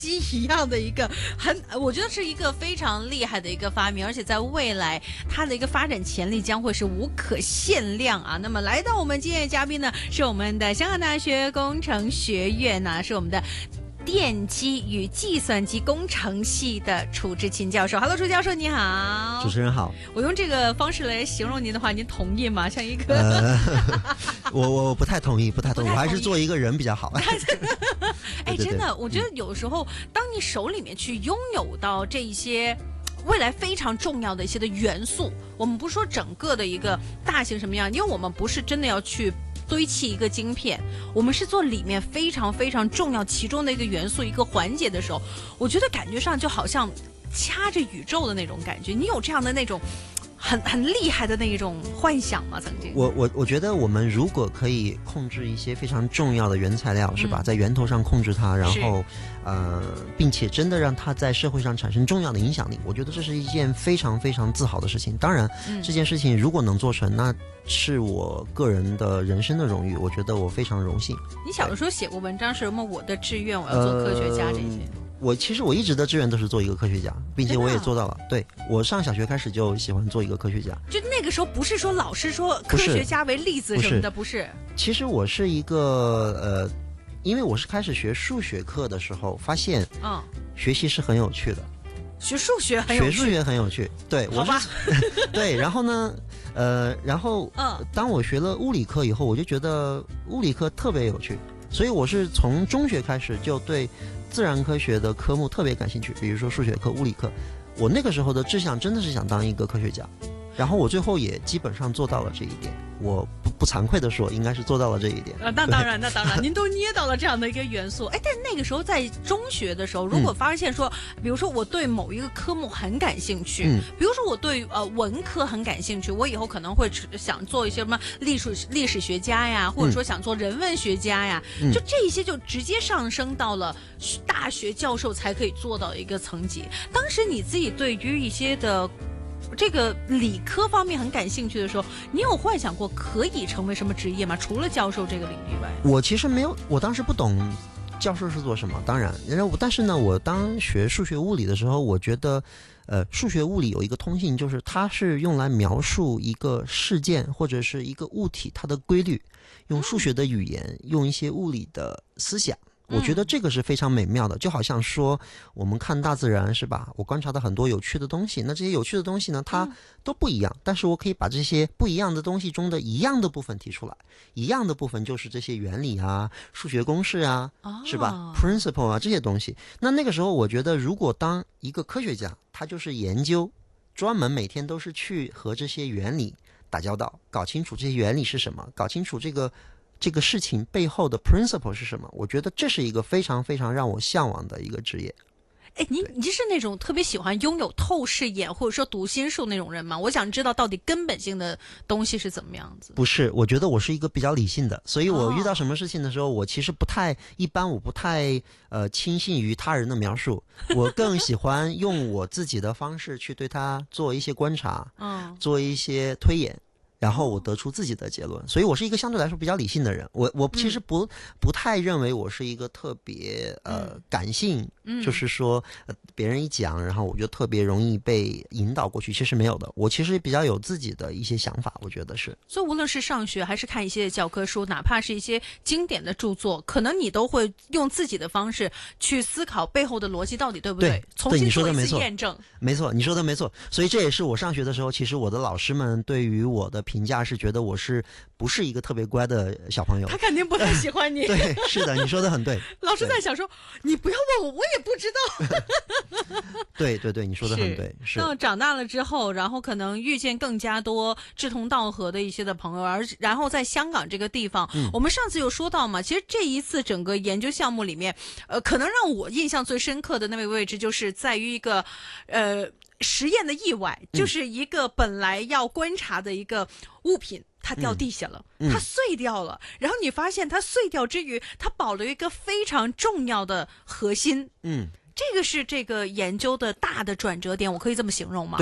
机一样的一个我觉得是一个非常厉害的一个发明，而且在未来它的一个发展潜力将会是无可限量啊。那么来到我们今天的嘉宾呢，是我们的香港大学工程学院呢，是我们的电机与计算机工程系的楚志勤教授。Hello， 楚教授你好。 主持人好。 我用这个方式来形容您的话，您同意吗？像一个我不太同意，我还是做一个人比较好。 哎，真的，我觉得有时候当你手里面去拥有到这一些未来非常重要的一些的元素，我们不说整个的一个大型什么样，因为我们不是真的要去堆砌一个晶片，我们是做里面非常非常重要其中的一个元素一个环节的时候，我觉得感觉上就好像掐着宇宙的那种感觉。你有这样的那种很厉害的那一种幻想吗？曾经我觉得我们如果可以控制一些非常重要的原材料，是吧，在源头上控制它，然后并且真的让它在社会上产生重要的影响力，我觉得这是一件非常非常自豪的事情。当然，这件事情如果能做成，那是我个人的人生的荣誉，我觉得我非常荣幸。 你小的时候写过文章是什么？我的志愿我要做科学家这些。 其实我一直的志愿都是做一个科学家，并且我也做到了。对，我上小学开始就喜欢做一个科学家。 就那个时候不是说老师说科学家为例子什么的，不是。 其实我是一个因为我是开始学数学课的时候发现，学习是很有趣的。 学数学很有趣。 学数学很有趣，对，我是对。然后呢，当我学了物理课以后，我就觉得物理课特别有趣，所以我是从中学开始就对自然科学的科目特别感兴趣，比如说数学课、物理课。我那个时候的志向真的是想当一个科学家，然后我最后也基本上做到了这一点。我不惭愧的说，应该是做到了这一点。 那当然，您都捏到了这样的一个元素。哎，但那个时候在中学的时候，如果发现说，比如说我对某一个科目很感兴趣，比如说我对文科很感兴趣，我以后可能会想做一些什么历史学家呀，或者说想做人文学家呀，就这一些就直接上升到了大学教授才可以做到一个层级。当时你自己对于一些的这个理科方面很感兴趣的时候，你有幻想过可以成为什么职业吗？除了教授这个领域外， 我其实没有，我当时不懂教授是做什么。当然，但是呢，我当学数学物理的时候，我觉得，数学物理有一个通性，就是它是用来描述一个事件或者是一个物体它的规律，用数学的语言，用一些物理的思想。我觉得这个是非常美妙的，就好像说我们看大自然，是吧？我观察到很多有趣的东西，那这些有趣的东西呢，它都不一样，但是我可以把这些不一样的东西中的一样的部分提出来，一样的部分就是这些原理啊、数学公式啊，是吧 ？principle 啊这些东西。那个时候我觉得，如果当一个科学家，他就是研究，专门每天都是去和这些原理打交道，搞清楚这些原理是什么，搞清楚这个事情背后的 principle 是什么？我觉得这是一个非常非常让我向往的一个职业。 哎，你是那种特别喜欢拥有透视眼或者说读心术那种人吗？我想知道到底根本性的东西是怎么样子。 不是，我觉得我是一个比较理性的，所以我遇到什么事情的时候，我其实不太轻信于他人的描述，我更喜欢用我自己的方式去对他做一些观察，做一些推演。然后我得出自己的结论，所以我是一个相对来说比较理性的人。我其实不太认为我是一个特别感性，就是说别人一讲，然后我就特别容易被引导过去。其实没有的，我其实比较有自己的一些想法，我觉得是。 所以无论是上学还是看一些教科书，哪怕是一些经典的著作，可能你都会用自己的方式去思考背后的逻辑到底对不对，重新做一次验证。 没错，你说的没错。所以这也是我上学的时候，其实我的老师们对于我的评价是觉得我是不是一个特别乖的小朋友。 他肯定不太喜欢你。 对，是的，你说的很对。 老师在想说，你不要问我，我也不知道。 对，你说的很对。是。 那长大了之后，然后可能遇见更加多志同道合的一些的朋友，然后在香港这个地方，我们上次有说到嘛，其实这一次整个研究项目里面，可能让我印象最深刻的那个位置，就是在于一个实验的意外，就是一个本来要观察的一个物品，它掉地下了，它碎掉了，然后你发现它碎掉之余，它保留一个非常重要的核心。这个是这个研究的大的转折点，我可以这么形容吗？ 对。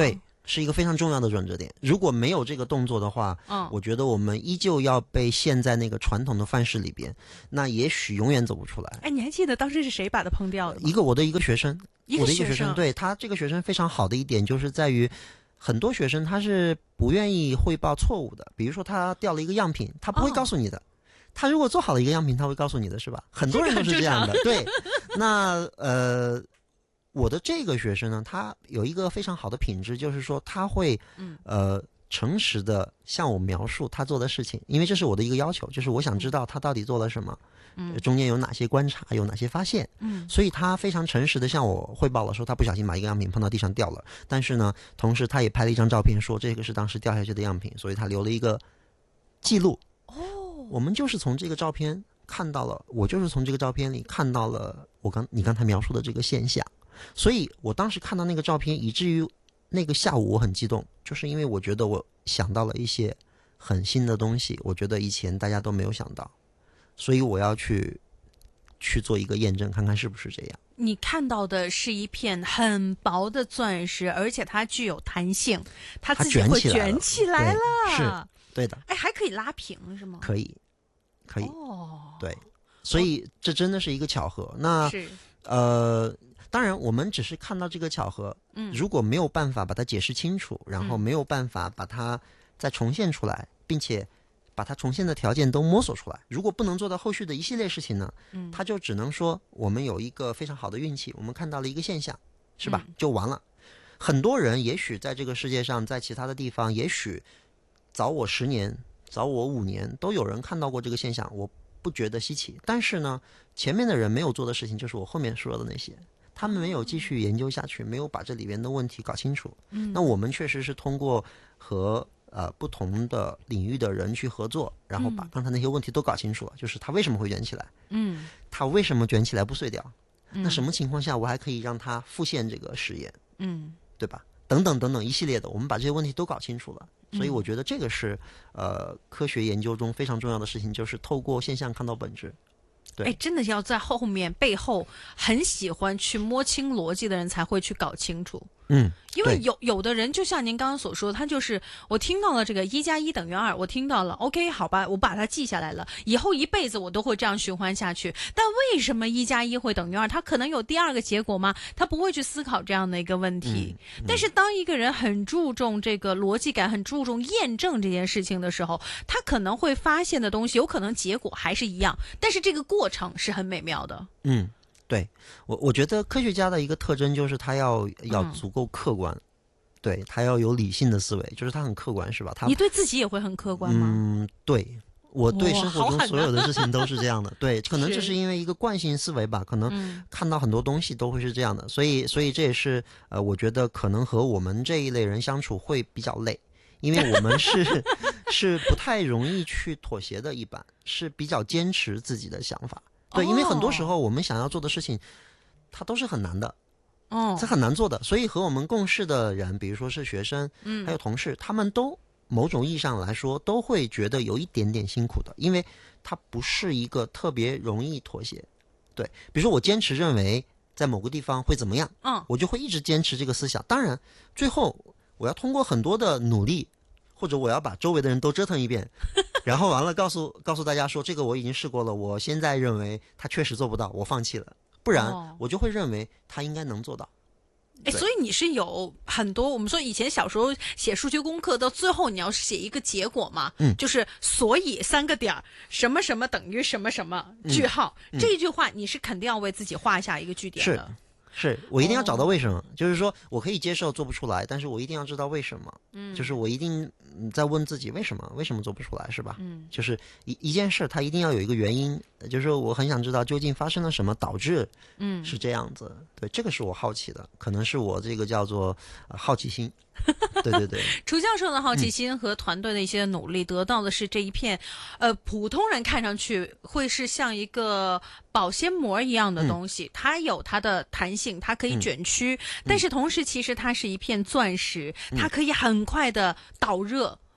是一个非常重要的转折点。如果没有这个动作的话，我觉得我们依旧要被陷在那个传统的范式里边，那也许永远走不出来。 哎，你还记得当时是谁把它烹掉的吗？ 我的一个学生， 一个学生， 对，他这个学生非常好的一点就是在于，很多学生他是不愿意汇报错误的。比如说他掉了一个样品，他不会告诉你的。他如果做好了一个样品，他会告诉你的，是吧？很多人都是这样的。对，那我的这个学生呢，他有一个非常好的品质，就是说他会诚实的向我描述他做的事情，因为这是我的一个要求，就是我想知道他到底做了什么，中间有哪些观察，有哪些发现，所以他非常诚实的向我汇报了，说他不小心把一个样品碰到地上掉了，但是呢，同时他也拍了一张照片，说这个是当时掉下去的样品，所以他留了一个记录。我们就是从这个照片看到了，我就是从这个照片里看到了你刚才描述的这个现象，所以我当时看到那个照片，以至于那个下午我很激动，就是因为我觉得我想到了一些很新的东西，我觉得以前大家都没有想到，所以我要去做一个验证，看看是不是这样。 你看到的是一片很薄的钻石，而且它具有弹性，它自己会卷起来了。 是对的。 哎，还可以拉平是吗？ 可以。对，所以这真的是一个巧合。那当然我们只是看到这个巧合，如果没有办法把它解释清楚，然后没有办法把它再重现出来，并且把它重现的条件都摸索出来，如果不能做到后续的一系列事情呢，它就只能说我们有一个非常好的运气，我们看到了一个现象，是吧？就完了。很多人也许在这个世界上，在其他的地方，也许早我10年，早我5年，都有人看到过这个现象，我不觉得稀奇。但是呢，前面的人没有做的事情，就是我后面说的那些，他们没有继续研究下去，没有把这里面的问题搞清楚。那我们确实是通过和不同的领域的人去合作，然后把刚才那些问题都搞清楚了，就是它为什么会卷起来，它为什么卷起来不碎掉，那什么情况下我还可以让它复现这个实验，对吧？等等等等一系列的，我们把这些问题都搞清楚了。所以我觉得这个是科学研究中非常重要的事情，就是透过现象看到本质。对， 哎，真的要在后面背后很喜欢去摸清逻辑的人才会去搞清楚。因为有的人就像您刚刚所说，他就是我听到了这个1+1等于2，我听到了 OK 好吧，我把它记下来了，以后一辈子我都会这样循环下去。但为什么1+1会等于2？他可能有第二个结果吗？他不会去思考这样的一个问题。但是当一个人很注重这个逻辑感，很注重验证这件事情的时候，他可能会发现的东西有可能结果还是一样，但是这个过程是很美妙的。 对，我觉得科学家的一个特征就是他要足够客观，对，他要有理性的思维，就是他很客观，是吧？ 你对自己也会很客观吗？ 对，我对生活中所有的事情都是这样的。对，可能这是因为一个惯性思维吧，可能看到很多东西都会是这样的，所以这也是我觉得可能和我们这一类人相处会比较累，因为我们是不太容易去妥协的，一般是比较坚持自己的想法。对，因为很多时候我们想要做的事情，它都是很难的，这很难做的。所以和我们共事的人，比如说是学生，还有同事，他们都某种意义上来说都会觉得有一点点辛苦的，因为它不是一个特别容易妥协。对，比如说我坚持认为在某个地方会怎么样，我就会一直坚持这个思想。当然，最后我要通过很多的努力，或者我要把周围的人都折腾一遍。然后完了告诉大家说，这个我已经试过了，我现在认为他确实做不到，我放弃了，不然我就会认为他应该能做到。 所以你是有很多，我们说以前小时候写数学功课，到最后你要写一个结果嘛，就是所以3个点什么什么等于什么什么句号，这一句话你是肯定要为自己画下一个句点的。 是我一定要找到为什么，就是说我可以接受做不出来，但是我一定要知道为什么，就是我一定在问自己为什么做不出来，是吧？就是一件事它一定要有一个原因，就是说我很想知道究竟发生了什么导致是这样子。对，这个是我好奇的，可能是我这个叫做好奇心。对楚教授的好奇心和团队的一些努力，得到的是这一片普通人看上去会是像一个保鲜膜一样的东西，它有它的弹性，它可以卷曲，但是同时其实它是一片钻石，它可以很快的导热，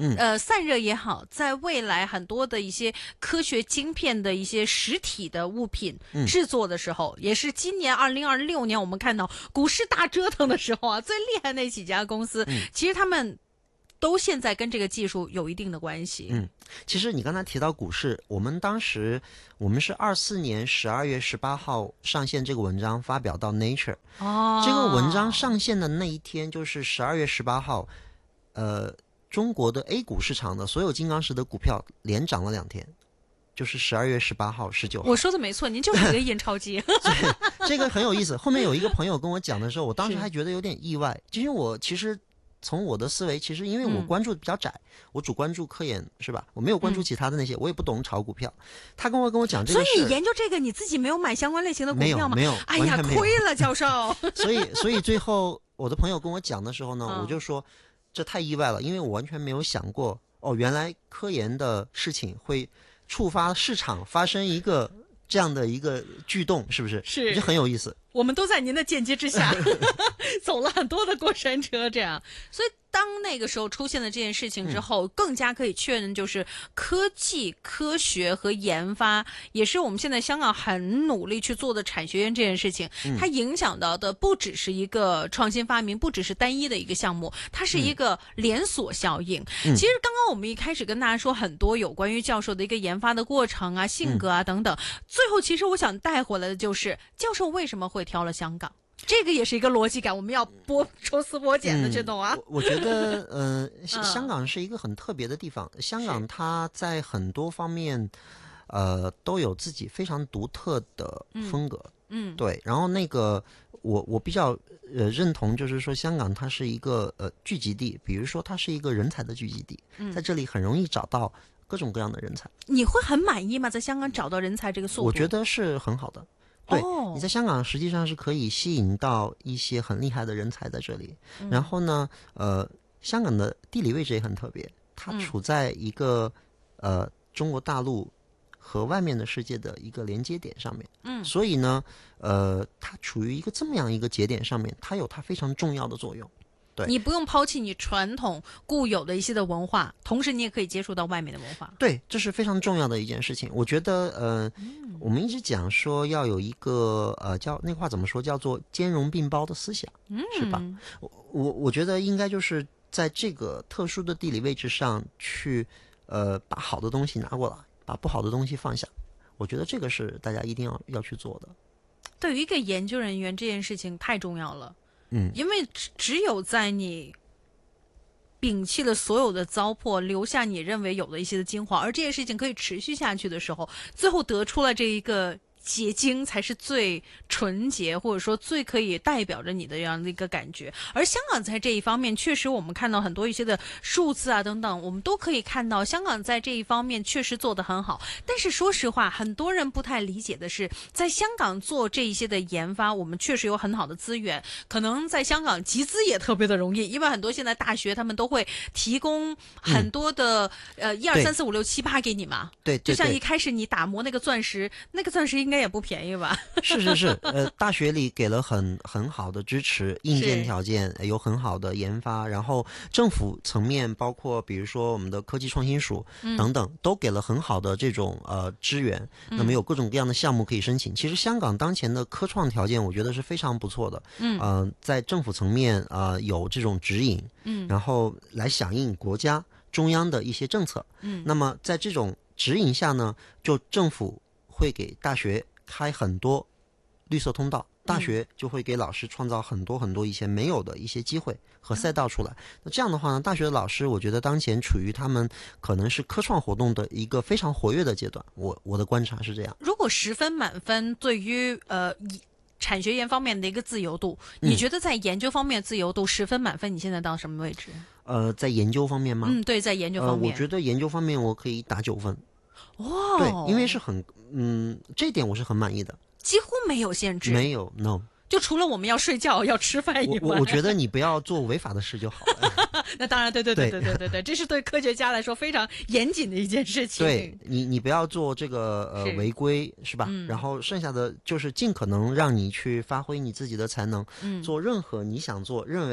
散热也好，在未来很多的一些科学晶片的一些实体的物品制作的时候，也是今年2026年我们看到股市大折腾的时候啊，最厉害那几家公司，其实他们都现在跟这个技术有一定的关系。 其实你刚才提到股市，我们是24年12月18号上线这个文章发表到 Nature。这个文章上线的那一天就是12月18号，中国的 A 股市场的所有金刚石的股票连涨了2天。就是12月18号、19号。 我说的没错，您就是一个印钞机。 这个很有意思。后面有一个朋友跟我讲的时候，我当时还觉得有点意外，因为我其实从我的思维，其实因为我关注的比较窄，我主关注科研，是吧？我没有关注其他的那些，我也不懂炒股票。他跟我讲这个事， 所以你研究这个，你自己没有买相关类型的股票吗？ 没有， 哎呀，亏了，教授。 所以最后我的朋友跟我讲的时候呢，我就说这太意外了，因为我完全没有想过，原来科研的事情会触发市场发生一个这样的一个巨动，是不是？ 是， 这很有意思。 我们都在您的间接之下走了很多的过山车，这样，所以当那个时候出现了这件事情之后，更加可以确认，就是科技、科学和研发也是我们现在香港很努力去做的产学研这件事情，它影响到的不只是一个创新发明，不只是单一的一个项目，它是一个连锁效应。其实刚刚我们一开始跟大家说很多有关于教授的一个研发的过程啊、性格啊等等，最后其实我想带回来的就是教授为什么会挑了香港。这个也是一个逻辑感，我们要抽丝剥茧的去懂啊。 我觉得，香港是一个很特别的地方。香港它在很多方面，都有自己非常独特的风格。对。然后那个，我比较认同，就是说香港它是一个聚集地，比如说它是一个人才的聚集地，在这里很容易找到各种各样的人才。 你会很满意吗？在香港找到人才这个速度？ 我觉得是很好的。对，你在香港实际上是可以吸引到一些很厉害的人才在这里。然后呢，香港的地理位置也很特别，它处在一个中国大陆和外面的世界的一个连接点上面。所以呢，它处于一个这么样一个节点上面，它有它非常重要的作用。对， 你不用抛弃你传统固有的一些的文化，同时你也可以接触到外面的文化。 对，这是非常重要的一件事情。我觉得我们一直讲说要有一个叫那话怎么说，叫做兼容并包的思想，是吧？我觉得应该就是在这个特殊的地理位置上去把好的东西拿过来，把不好的东西放下。我觉得这个是大家一定要去做的。 对于一个研究人员，这件事情太重要了。因为只有在你摒弃了所有的糟粕，留下你认为有的一些的精华，而这件事情可以持续下去的时候，最后得出了这一个结晶才是最纯洁，或者说最可以代表着你的这样的一个感觉。而香港在这一方面，确实我们看到很多一些的数字啊等等，我们都可以看到香港在这一方面确实做得很好。但是说实话，很多人不太理解的是，在香港做这一些的研发，我们确实有很好的资源，可能在香港集资也特别的容易，因为很多现在大学他们都会提供很多的1、2、3、4、5、6、7、8给你嘛。 对， 就像一开始你打磨那个钻石，那个钻石应该也不便宜吧？ 是，大学里给了很好的支持，硬件条件有很好的研发，然后政府层面包括比如说我们的科技创新署等等，都给了很好的这种支援。那么有各种各样的项目可以申请。其实香港当前的科创条件，我觉得是非常不错的。在政府层面有这种指引，然后来响应国家中央的一些政策。那么在这种指引下呢，就政府会给大学开很多绿色通道，大学就会给老师创造很多以前没有的一些机会和赛道出来。那这样的话呢，大学的老师我觉得当前处于他们可能是科创活动的一个非常活跃的阶段。我的观察是这样。 如果10分满分对于产学研方面的一个自由度，你觉得在研究方面的自由度10分满分，你现在到什么位置？ 在研究方面吗？ 对，在研究方面， 我觉得研究方面我可以打9分。对，因为是很这一点我是很满意的， 几乎没有限制， 没有 no， 就除了我们要睡觉要吃饭以外， 我觉得你不要做违法的事就好了。 那当然，对，这是对科学家来说非常严谨的一件事情。 对，你不要做这个违规，是吧？然后剩下的就是尽可能让你去发挥你自己的才能，做任何你想做认为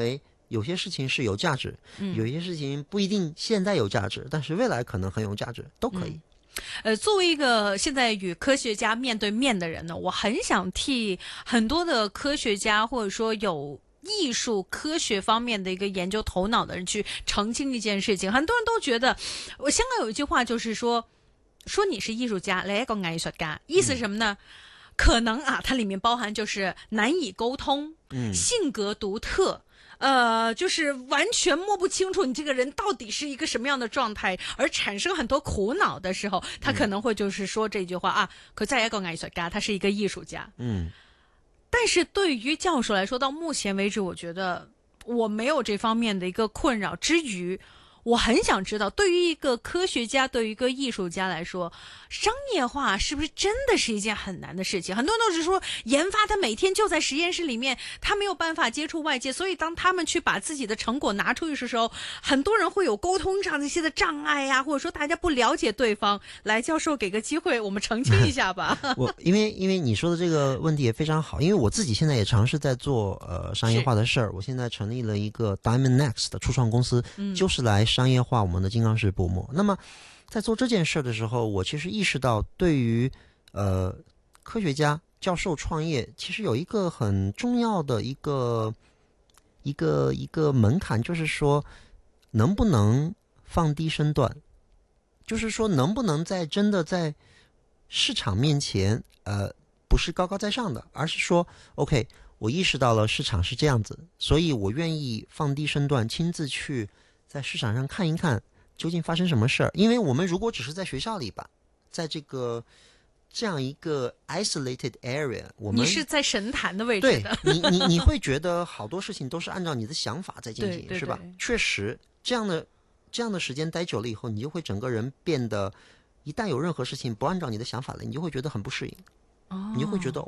有些事情是有价值，有些事情不一定现在有价值，但是未来可能很有价值，都可以。 作为一个现在与科学家面对面的人呢，我很想替很多的科学家或者说有艺术科学方面的一个研究头脑的人去澄清一件事情。很多人都觉得，香港有一句话就是说你是艺术家，你一个艺术家，意思是什么呢？可能啊，它里面包含就是难以沟通，性格独特。就是完全摸不清楚你这个人到底是一个什么样的状态，而产生很多苦恼的时候，他可能会就是说这句话啊，佢真係一個藝術家，他是一个艺术家。但是对于教授来说，到目前为止，我觉得我没有这方面的一个困扰之余，我很想知道，对于一个科学家，对于一个艺术家来说，商业化是不是真的是一件很难的事情？很多人都是说，研发他每天就在实验室里面，他没有办法接触外界，所以当他们去把自己的成果拿出去的时候，很多人会有沟通上的一些的障碍呀，或者说大家不了解对方。来，教授给个机会，我们澄清一下吧。 因为你说的这个问题也非常好，因为我自己现在也尝试在做商业化的事儿。我现在成立了一个 Diamond Next 的初创公司，就是来商业化我们的金刚石薄膜。那么在做这件事的时候，我其实意识到，对于科学家、教授创业，其实有一个很重要的一个门槛，就是说能不能放低身段，就是说能不能真的在市场面前，不是高高在上的，而是说 OK， 我意识到了市场是这样子，所以我愿意放低身段，亲自去在市场上看一看究竟发生什么事儿。因为我们如果只是在学校里吧，在这样一个 isolated area， 你是在神坛的位置的， 对，你会觉得好多事情都是按照你的想法在进行， 对， 是吧？确实，这样的时间待久了以后，你就会整个人变得，一旦有任何事情不按照你的想法了，你就会觉得很不适应，你就会觉得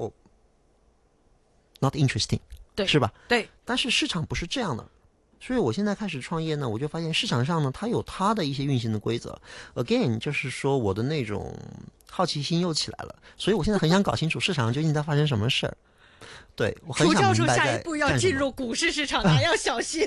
not interesting， 对， 是吧？ 对。 但是市场不是这样的。所以我现在开始创业呢，我就发现市场上呢，它有它的一些运行的规则。Again， 就是说我的那种好奇心又起来了，所以我现在很想搞清楚市场上究竟在发生什么事儿。对，我很想明白在干什么。楚教授下一步要进入股市市场，要小心。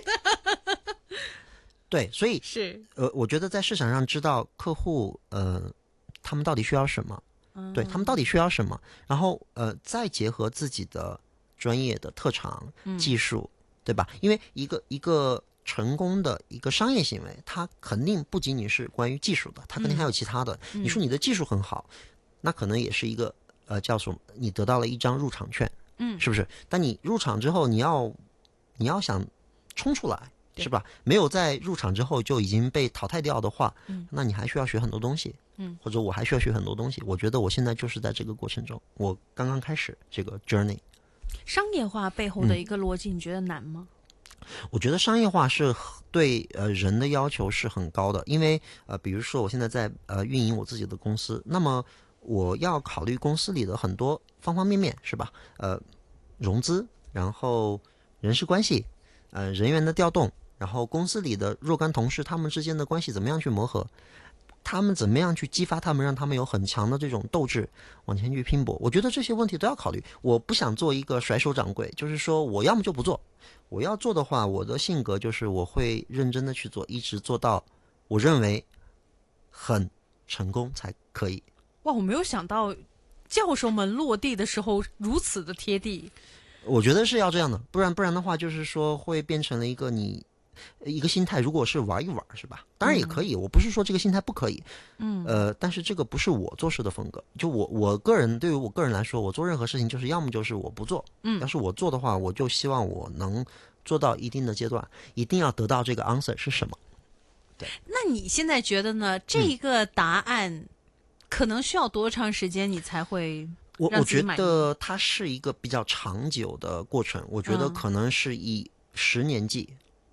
对，所以是我觉得在市场上知道客户他们到底需要什么，对他们到底需要什么，然后再结合自己的专业的特长、技术。对吧？因为一个成功的一个商业行为，它肯定不仅仅是关于技术的，它肯定还有其他的。你说你的技术很好，那可能也是一个叫什么？你得到了一张入场券，是不是？但你入场之后，你要想冲出来，是吧？没有在入场之后就已经被淘汰掉的话，那你还需要学很多东西，或者我还需要学很多东西。我觉得我现在就是在这个过程中，我刚刚开始这个 journey。 商业化背后的一个逻辑，你觉得难吗？ 我觉得商业化是对人的要求是很高的，因为比如说我现在在运营我自己的公司，那么我要考虑公司里的很多方方面面，是吧？融资，然后人事关系，人员的调动，然后公司里的若干同事他们之间的关系怎么样去磨合，他们怎么样去激发他们，让他们有很强的这种斗志往前去拼搏。我觉得这些问题都要考虑。我不想做一个甩手掌柜，就是说我要么就不做，我要做的话，我的性格就是我会认真的去做，一直做到我认为很成功才可以。 哇，我没有想到教授们落地的时候如此的贴地。 我觉得是要这样的，不然的话就是说会变成了一个心态，如果是玩一玩，是吧？当然也可以，我不是说这个心态不可以，但是这个不是我做事的风格。就我个人，对于我个人来说，我做任何事情就是要么就是我不做，要是我做的话，我就希望我能做到一定的阶段，一定要得到这个 answer 是什么。对， 那你现在觉得呢？这个答案可能需要多长时间你才会让自己满意？ 我觉得它是一个比较长久的过程，我觉得可能是以10年计。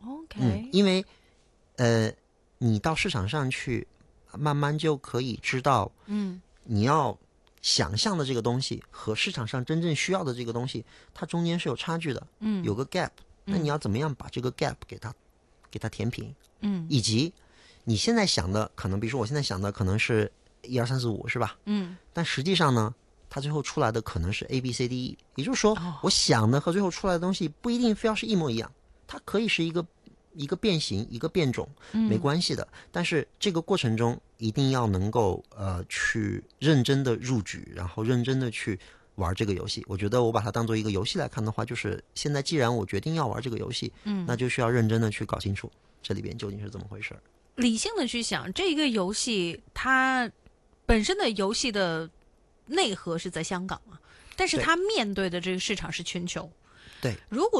OK， 因为你到市场上去，慢慢就可以知道，你要想象的这个东西和市场上真正需要的这个东西，它中间是有差距的，有个 gap，那你要怎么样把这个 gap 给它填平，以及你现在想的可能，比如说我现在想的可能是1、2、3、4、5，是吧？但实际上呢，它最后出来的可能是 A B C D E， 也就是说，我想的和最后出来的东西不一定非要是一模一样。 它可以是一个变形，一个变种，没关系的。但是这个过程中一定要能够去认真的入局，然后认真的去玩这个游戏。我觉得我把它当做一个游戏来看的话，就是现在既然我决定要玩这个游戏，那就需要认真的去搞清楚这里边究竟是怎么回事。 理性的去想，这个游戏它本身的游戏的内核是在香港嘛，但是它面对的这个市场是全球。 对， 如果